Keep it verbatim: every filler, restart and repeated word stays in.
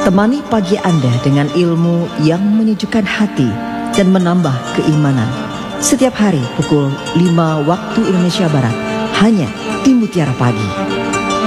Temani pagi Anda dengan ilmu yang menyejukkan hati dan menambah keimanan. Setiap hari pukul lima waktu Indonesia Barat, hanya di Mutiara Pagi.